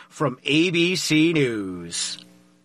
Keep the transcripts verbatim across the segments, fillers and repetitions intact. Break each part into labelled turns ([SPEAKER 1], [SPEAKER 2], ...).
[SPEAKER 1] from A B C News.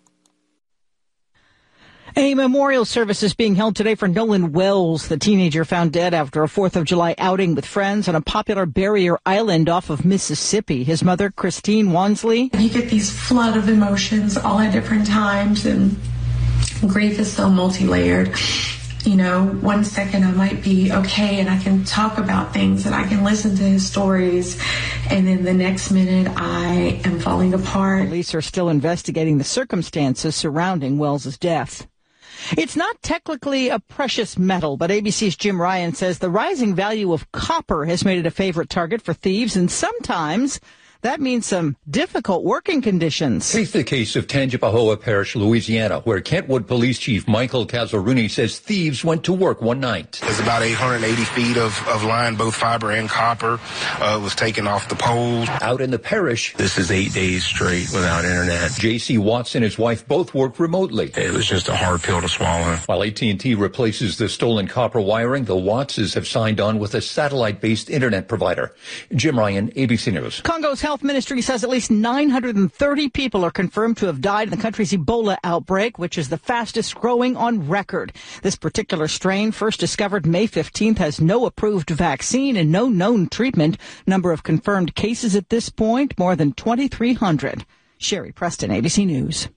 [SPEAKER 2] A memorial service is being held today for Nolan Wells, the teenager found dead after a fourth of July outing with friends on a popular barrier island off of Mississippi. His mother, Christine Wansley.
[SPEAKER 3] You get these flood of emotions all at different times, and grief is so multi-layered. You know, one second I might be okay and I can talk about things and I can listen to his stories, and then the next minute I am falling apart.
[SPEAKER 2] Police are still investigating the circumstances surrounding Wells' death. It's not technically a precious metal, but A B C's Jim Ryan says the rising value of copper has made it a favorite target for thieves, and sometimes that means some difficult working conditions.
[SPEAKER 4] Take the case of Tangipahoa Parish, Louisiana, where Kentwood Police Chief Michael Cazzaruni says thieves went to work one night.
[SPEAKER 5] There's about eight hundred eighty feet of, of line, both fiber and copper, uh, was taken off the poles.
[SPEAKER 4] Out in the parish,
[SPEAKER 5] this is eight days straight without internet.
[SPEAKER 4] J C Watts and his wife both work remotely.
[SPEAKER 5] It was just a hard pill to swallow.
[SPEAKER 4] While A T and T replaces the stolen copper wiring, the Wattses have signed on with a satellite-based internet provider. Jim Ryan, A B C News.
[SPEAKER 2] Congo's health ministry says at least nine hundred thirty people are confirmed to have died in the country's Ebola outbreak, which is the fastest growing on record. This particular strain, first discovered May fifteenth, has no approved vaccine and no known treatment. Number of confirmed cases at this point, more than twenty-three hundred. Sherry Preston, A B C News.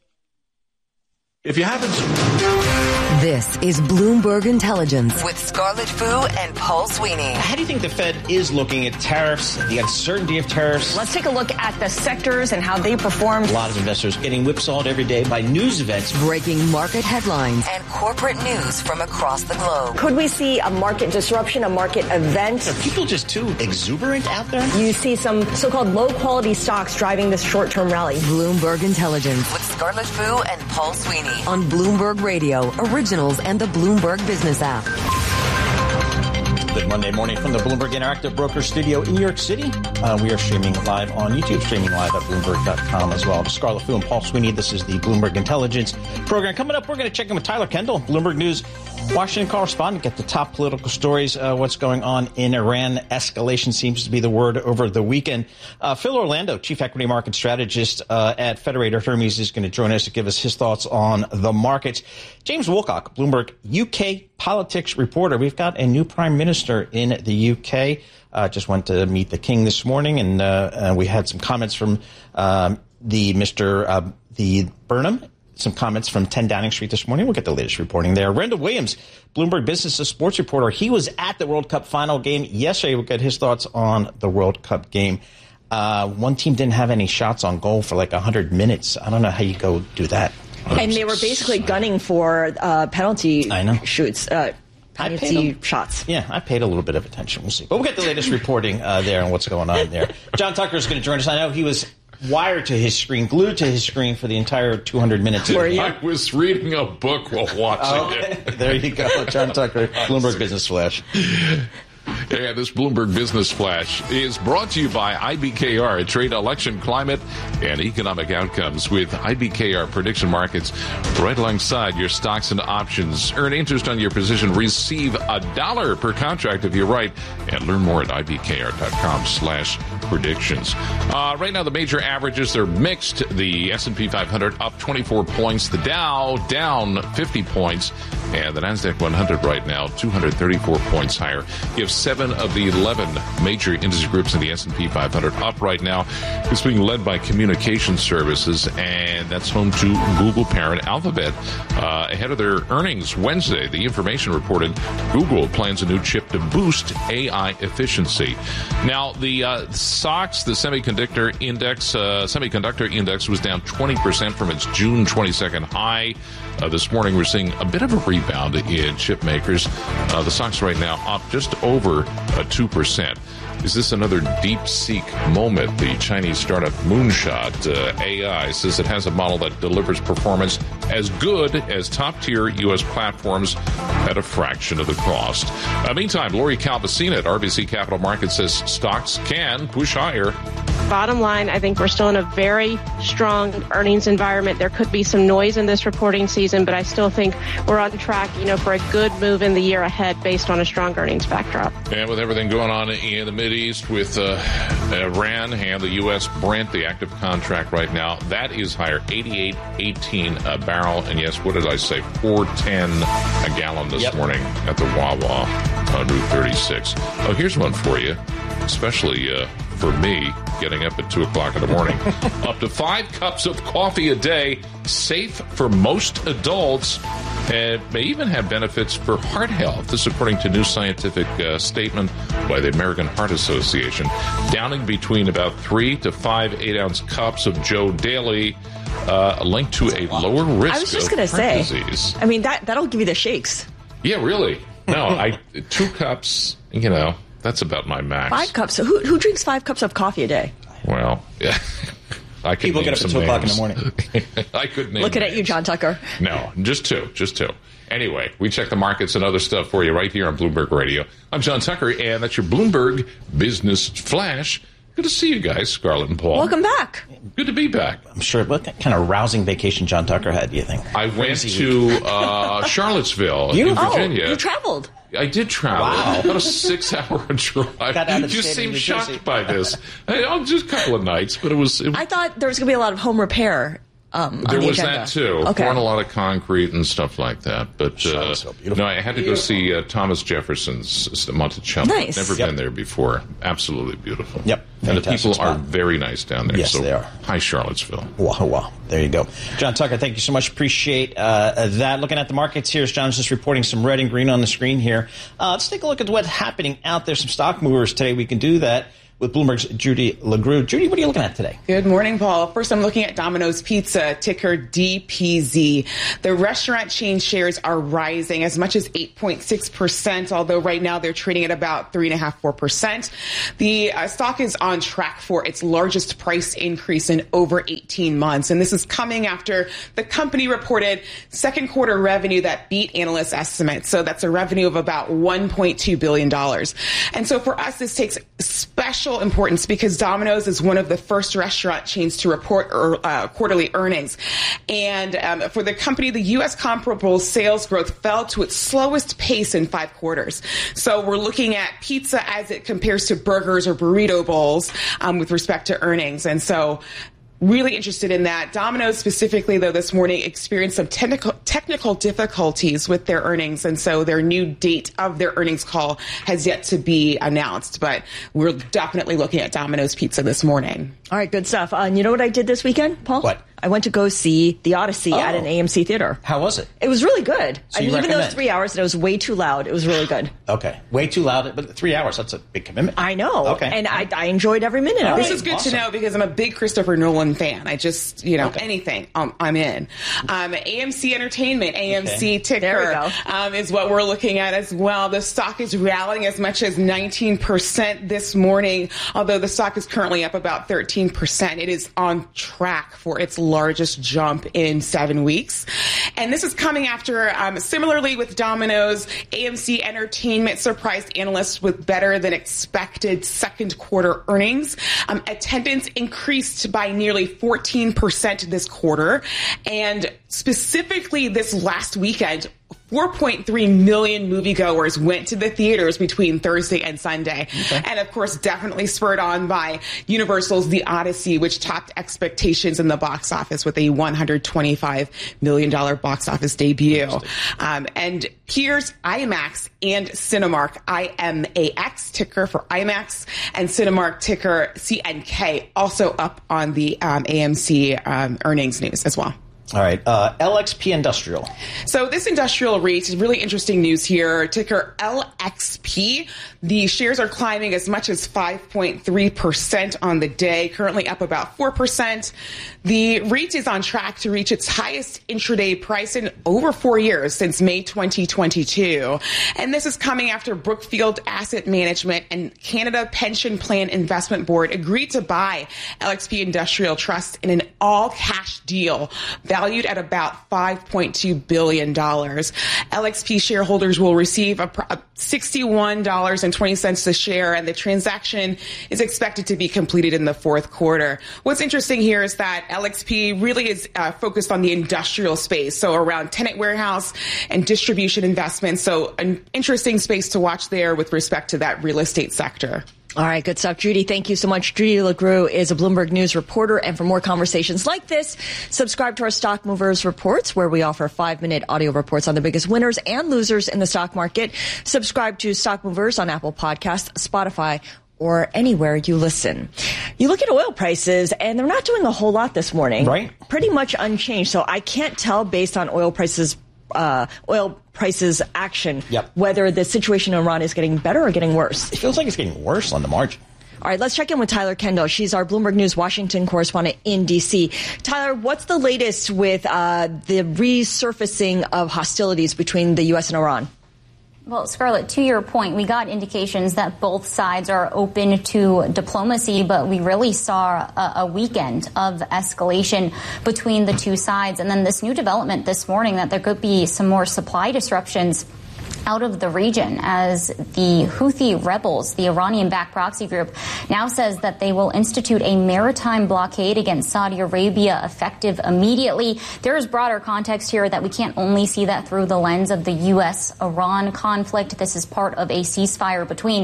[SPEAKER 6] If you haven't...
[SPEAKER 7] This is Bloomberg Intelligence with Scarlett Fu and Paul Sweeney.
[SPEAKER 6] How do you think the Fed is looking at tariffs, the uncertainty of tariffs?
[SPEAKER 8] Let's take a look at the sectors and how they performed.
[SPEAKER 6] A lot of investors getting whipsawed every day by news events.
[SPEAKER 7] Breaking market headlines and corporate news from across the globe.
[SPEAKER 8] Could we see a market disruption, a market event?
[SPEAKER 6] Are people just too exuberant out there?
[SPEAKER 8] You see some so-called low-quality stocks driving this short-term rally.
[SPEAKER 7] Bloomberg Intelligence with Scarlett Fu and Paul Sweeney on Bloomberg Radio, Originals, and the Bloomberg Business app.
[SPEAKER 6] Good Monday morning from the Bloomberg Interactive Broker Studio in New York City. Uh, we are streaming live on YouTube, streaming live at Bloomberg dot com as well. Scarlett Fu and Paul Sweeney, this is the Bloomberg Intelligence program. Coming up, we're going to check in with Tyler Kendall, Bloomberg News Washington correspondent, get the top political stories, uh, what's going on in Iran. Escalation seems to be the word over the weekend. Uh, Phil Orlando, chief equity market strategist uh, at Federated Hermes, is going to join us to give us his thoughts on the markets. James Woolcock, Bloomberg U K politics reporter. We've got a new prime minister in the U K. Uh, just went to meet the king this morning, and uh, uh, we had some comments from um, the Mister Uh, the Burnham. Some comments from ten Downing Street this morning. We'll get the latest reporting there. Randall Williams, Bloomberg Business and Sports reporter. He was at the World Cup final game yesterday. We'll get his thoughts on the World Cup game. Uh, one team didn't have any shots on goal for like one hundred minutes. I don't know how you go do that.
[SPEAKER 8] And they were basically gunning for uh, penalty
[SPEAKER 6] I know.
[SPEAKER 8] shoots, uh, penalty shots.
[SPEAKER 6] Yeah, I paid a little bit of attention. We'll see. But we'll get the latest reporting uh, there and what's going on there. John Tucker is going to join us. I know he was wired to his screen, glued to his screen for the entire two hundred minutes.
[SPEAKER 9] I was reading a book while watching
[SPEAKER 6] oh,
[SPEAKER 9] it.
[SPEAKER 6] There you go. John Tucker, Bloomberg Business Flash.
[SPEAKER 9] Yeah, this Bloomberg Business Flash is brought to you by I B K R, a trade, election, climate, and economic outcomes. With I B K R prediction markets right alongside your stocks and options. Earn interest on your position. Receive a dollar per contract if you're right. And learn more at ibkr.com slash predictions. Uh, right now, the major averages, they're mixed. The S and P five hundred up twenty-four points. The Dow down fifty points. And the NASDAQ one hundred right now, two hundred thirty-four points higher. You have seven of the eleven major industry groups in the S and P five hundred up right now. It's being led by communication services, and that's home to Google parent Alphabet. Uh, ahead of their earnings Wednesday, the information reported Google plans a new chip to boost A I efficiency. Now, the uh, S O X, the semiconductor index, uh, semiconductor index was down twenty percent from its June twenty-second high. Uh, this morning, we're seeing a bit of a rebound in chip makers. Uh, the S O X right now up just over uh, two percent. Is this another DeepSeek moment? The Chinese startup Moonshot uh, A I says it has a model that delivers performance as good as top-tier U S platforms at a fraction of the cost. Uh, meantime, Lori Calvasina at R B C Capital Markets says stocks can push higher.
[SPEAKER 10] bottom line, I think we're still in a very strong earnings environment. There could be some noise in this reporting season, but I still think we're on track, you know, for a good move in the year ahead based on a strong earnings backdrop.
[SPEAKER 9] And with everything going on in the Mideast with uh, Iran and the U S Brent, the active contract right now, that is higher, eighty-eight eighteen a barrel. And yes, what did I say? four ten a gallon this yep. morning at the Wawa on Route thirty-six. Oh, here's one for you, especially uh, for me, getting up at two o'clock in the morning. Up to five cups of coffee a day, safe for most adults, and may even have benefits for heart health. This is according to a new scientific uh, statement by the American Heart Association. Downing between about three to five eight-ounce cups of Joe daily uh, linked to a lower risk
[SPEAKER 8] I was just
[SPEAKER 9] of
[SPEAKER 8] gonna
[SPEAKER 9] heart
[SPEAKER 8] say,
[SPEAKER 9] disease.
[SPEAKER 8] I mean, that, that'll give you the shakes.
[SPEAKER 9] Yeah, really. No, I two cups, you know, that's about my max.
[SPEAKER 8] Five cups. Who, who drinks five cups of coffee a day?
[SPEAKER 9] Well, yeah. I could
[SPEAKER 6] People get up at two o'clock in the morning.
[SPEAKER 9] I could name
[SPEAKER 8] Looking
[SPEAKER 9] names.
[SPEAKER 8] at you, John Tucker.
[SPEAKER 9] No, just two, just two. Anyway, we check the markets and other stuff for you right here on Bloomberg Radio. I'm John Tucker, and that's your Bloomberg Business Flash. Good to see you guys, Scarlett and Paul.
[SPEAKER 8] Welcome back.
[SPEAKER 9] Good to be back.
[SPEAKER 6] I'm sure. What kind of rousing vacation John Tucker had, do you think?
[SPEAKER 9] I went to uh, Charlottesville
[SPEAKER 6] you?
[SPEAKER 9] in Virginia.
[SPEAKER 8] Oh, you traveled.
[SPEAKER 9] I did travel.
[SPEAKER 6] Wow.
[SPEAKER 9] About a six-hour drive.
[SPEAKER 6] Got out of
[SPEAKER 9] you
[SPEAKER 6] state
[SPEAKER 9] seem
[SPEAKER 6] in
[SPEAKER 9] shocked
[SPEAKER 6] New Jersey.
[SPEAKER 9] by this. Hey, oh, just a couple of nights, but it was... It,
[SPEAKER 8] I thought there was going to be a lot of home repair um,
[SPEAKER 9] there
[SPEAKER 8] on the
[SPEAKER 9] was
[SPEAKER 8] agenda.
[SPEAKER 9] that, too.
[SPEAKER 8] Okay.
[SPEAKER 9] Pouring a lot of concrete and stuff like that. But uh,
[SPEAKER 6] so beautiful.
[SPEAKER 9] no, I had to go see uh, Thomas Jefferson's Monticello.
[SPEAKER 8] Nice.
[SPEAKER 9] Never
[SPEAKER 6] Yep.
[SPEAKER 9] been there before. Absolutely beautiful.
[SPEAKER 6] Yep.
[SPEAKER 9] And the
[SPEAKER 6] Fantastic
[SPEAKER 9] people are
[SPEAKER 6] spot.
[SPEAKER 9] very nice down there.
[SPEAKER 6] Yes,
[SPEAKER 9] so,
[SPEAKER 6] they are.
[SPEAKER 9] Hi, Charlottesville.
[SPEAKER 6] Wow, wow. There you go. John Tucker, thank you so much. Appreciate uh, that. Looking at the markets here, as John's just reporting some red and green on the screen here. Uh, let's take a look at what's happening out there. Some stock movers today. We can do that with Bloomberg's Judy LaGrue. Judy, what are you looking at today?
[SPEAKER 11] Good morning, Paul. First, I'm looking at Domino's Pizza, ticker D P Z. The restaurant chain shares are rising as much as eight point six percent, although right now they're trading at about three point five, four percent. The uh, stock is on track for its largest price increase in over eighteen months. And this is coming after the company reported second quarter revenue that beat analyst estimates. So that's a revenue of about one point two billion dollars. And so for us, this takes special importance because Domino's is one of the first restaurant chains to report er, uh, quarterly earnings. And um, for the company, the U S comparable sales growth fell to its slowest pace in five quarters. So we're looking at pizza as it compares to burgers or burrito bowls um, with respect to earnings. And so really interested in that. Domino's specifically, though, this morning experienced some technical technical difficulties with their earnings, and so their new date of their earnings call has yet to be announced. But we're definitely looking at Domino's Pizza this morning.
[SPEAKER 8] All right, good stuff. Uh, and you know what I did this weekend, Paul?
[SPEAKER 6] What?
[SPEAKER 8] I went to go see The Odyssey
[SPEAKER 6] Oh.
[SPEAKER 8] at an A M C theater.
[SPEAKER 6] How was it?
[SPEAKER 8] It was really good.
[SPEAKER 6] So
[SPEAKER 8] I
[SPEAKER 6] you
[SPEAKER 8] mean, even though it was
[SPEAKER 6] recommend?
[SPEAKER 8] three hours and it was way too loud, it was really good.
[SPEAKER 6] Okay. Way too loud, but three hours, that's a big commitment.
[SPEAKER 8] I know.
[SPEAKER 6] Okay.
[SPEAKER 8] And I, I enjoyed every minute of
[SPEAKER 6] All
[SPEAKER 8] it.
[SPEAKER 11] This is good
[SPEAKER 6] Awesome.
[SPEAKER 11] to know because I'm a big Christopher Nolan fan. I just, you know,
[SPEAKER 6] Okay.
[SPEAKER 11] anything, um, I'm in. Um, A M C Entertainment, A M C
[SPEAKER 6] Okay.
[SPEAKER 11] ticker,
[SPEAKER 8] There we go.
[SPEAKER 11] Um, is what we're looking at as well. The stock is rallying as much as nineteen percent this morning, although the stock is currently up about thirteen percent. It is on track for its largest jump in seven weeks. And this is coming after, um, similarly with Domino's, A M C Entertainment surprised analysts with better than expected second quarter earnings. Um, attendance increased by nearly fourteen percent this quarter. And specifically this last weekend, four point three million moviegoers went to the theaters between Thursday and Sunday. Okay. And of course, definitely spurred on by Universal's The Odyssey, which topped expectations in the box office with a one hundred twenty-five million dollars box office debut. Um, and here's IMAX and Cinemark, I M A X ticker for IMAX, and Cinemark ticker C N K, also up on the um, A M C um, earnings news as well.
[SPEAKER 6] All right. Uh, L X P Industrial.
[SPEAKER 11] So this industrial REIT is really interesting news here. Ticker L X P. The shares are climbing as much as five point three percent on the day, currently up about four percent. The REIT is on track to reach its highest intraday price in over four years since May twenty twenty-two. And this is coming after Brookfield Asset Management and Canada Pension Plan Investment Board agreed to buy L X P Industrial Trust in an all-cash deal valued valued at about five point two billion dollars. L X P shareholders will receive a sixty-one dollars and twenty cents a share, and the transaction is expected to be completed in the fourth quarter. What's interesting here is that L X P really is uh, focused on the industrial space, so around tenant warehouse and distribution investments. So an interesting space to watch there with respect to that real estate sector.
[SPEAKER 8] All right, good stuff. Judy, thank you so much. Judy LeGroux is a Bloomberg News reporter, and for more conversations like this, subscribe to our Stock Movers Reports, where we offer five-minute audio reports on the biggest winners and losers in the stock market. Subscribe to Stock Movers on Apple Podcasts, Spotify, or anywhere you listen. You look at oil prices, and they're not doing a whole lot this morning.
[SPEAKER 6] Right.
[SPEAKER 8] Pretty much unchanged. So I can't tell based on oil prices Uh, oil prices action,
[SPEAKER 6] yep.
[SPEAKER 8] whether the situation in Iran is getting better or getting worse.
[SPEAKER 6] It feels like it's getting worse on the margin.
[SPEAKER 8] All right, let's check in with Tyler Kendall. She's our Bloomberg News Washington correspondent in D C. Tyler, what's the latest with uh, the resurfacing of hostilities between the U S and Iran?
[SPEAKER 12] Well, Scarlett, to your point, we got indications that both sides are open to diplomacy, but we really saw a, a weekend of escalation between the two sides. And then this new development this morning that there could be some more supply disruptions out of the region as the Houthi rebels, the Iranian-backed proxy group, now says that they will institute a maritime blockade against Saudi Arabia effective immediately. There is broader context here that we can't only see that through the lens of the U S Iran conflict. This is part of a ceasefire between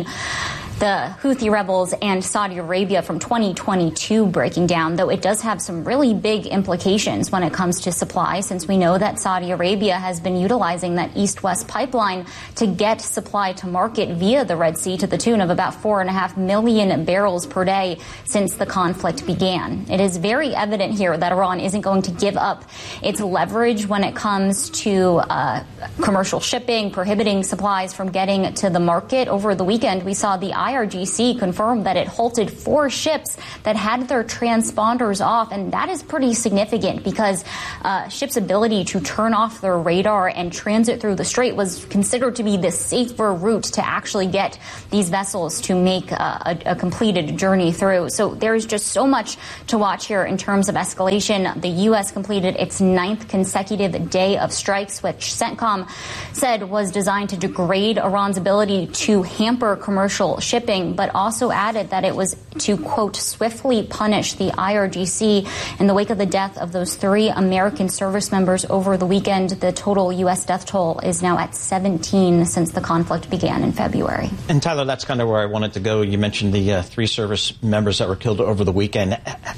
[SPEAKER 12] the Houthi rebels and Saudi Arabia from twenty twenty-two breaking down, though it does have some really big implications when it comes to supply, since we know that Saudi Arabia has been utilizing that east-west pipeline to get supply to market via the Red Sea to the tune of about four and a half million barrels per day since the conflict began. It is very evident here that Iran isn't going to give up its leverage when it comes to uh, commercial shipping, prohibiting supplies from getting to the market. Over the weekend, we saw the I R G C confirmed that it halted four ships that had their transponders off, and that is pretty significant because uh, ships' ability to turn off their radar and transit through the strait was considered to be the safer route to actually get these vessels to make uh, a, a completed journey through. So there's just so much to watch here in terms of escalation. The U S completed its ninth consecutive day of strikes, which CENTCOM said was designed to degrade Iran's ability to hamper commercial shipping. Shipping, but also added that it was to, quote, swiftly punish the I R G C in the wake of the death of those three American service members over the weekend. The total U S death toll is now at seventeen since the conflict began in February.
[SPEAKER 6] And Tyler, that's kind of where I wanted to go. You mentioned the uh, three service members that were killed over the weekend.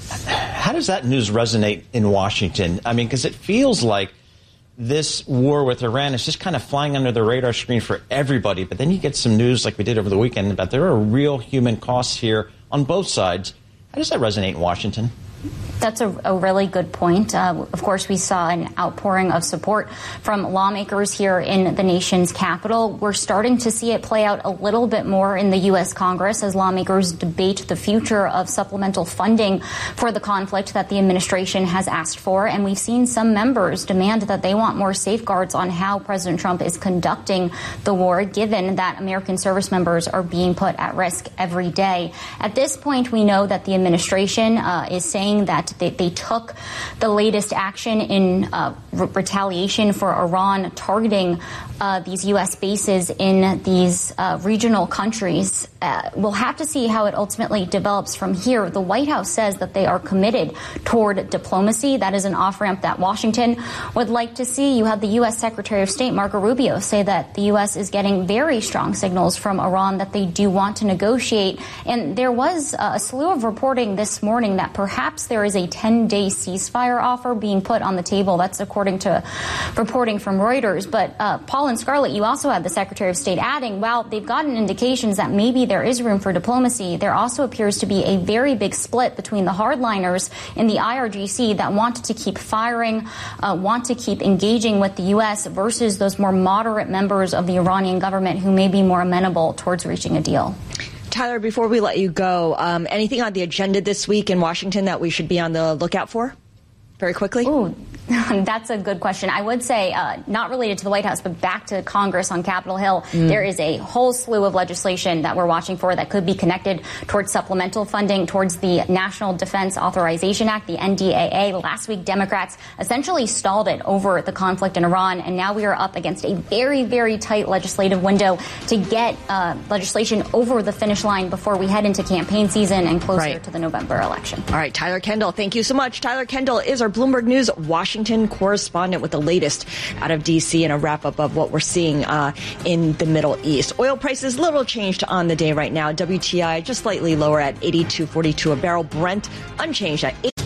[SPEAKER 6] How does that news resonate in Washington? I mean, because it feels like this war with Iran is just kind of flying under the radar screen for everybody. But then you get some news like we did over the weekend about there are real human costs here on both sides. How does that resonate in Washington?
[SPEAKER 12] That's a, a really good point. Uh, of course, we saw an outpouring of support from lawmakers here in the nation's capital. We're starting to see it play out a little bit more in the U S Congress as lawmakers debate the future of supplemental funding for the conflict that the administration has asked for. And we've seen some members demand that they want more safeguards on how President Trump is conducting the war, given that American service members are being put at risk every day. At this point, we know that the administration uh, is saying that They, they took the latest action in uh, re- retaliation for Iran targeting uh, these U S bases in these uh, regional countries. Uh, we'll have to see how it ultimately develops from here. The White House says that they are committed toward diplomacy. That is an off-ramp that Washington would like to see. You have the U S Secretary of State, Marco Rubio, say that the U S is getting very strong signals from Iran that they do want to negotiate. And there was uh, a slew of reporting this morning that perhaps there is a ten-day ceasefire offer being put on the table. That's according to reporting from Reuters. But uh, Paul and Scarlett, you also had the Secretary of State adding, while they've gotten indications that maybe there is room for diplomacy, there also appears to be a very big split between the hardliners in the I R G C that want to keep firing, uh, want to keep engaging with the U S versus those more moderate members of the Iranian government who may be more amenable towards reaching a deal.
[SPEAKER 8] Tyler, before we let you go, um, anything on the agenda this week in Washington that we should be on the lookout for? Very quickly.
[SPEAKER 12] Ooh, That's a good question. I would say uh, not related to the White House, but back to Congress on Capitol Hill. Mm. There is a whole slew of legislation that we're watching for that could be connected towards supplemental funding, towards the National Defense Authorization Act, the N D A A. Last week, Democrats essentially stalled it over the conflict in Iran, and now we are up against a very, very tight legislative window to get uh, legislation over the finish line before we head into campaign season and closer right. to the November election.
[SPEAKER 8] All right, Tyler Kendall, thank you so much. Tyler Kendall is our Bloomberg News Washington correspondent with the latest out of D C and a wrap-up of what we're seeing uh, in the Middle East. Oil prices little changed on the day right now. W T I just slightly lower at eighty-two forty-two a barrel. Brent unchanged at eight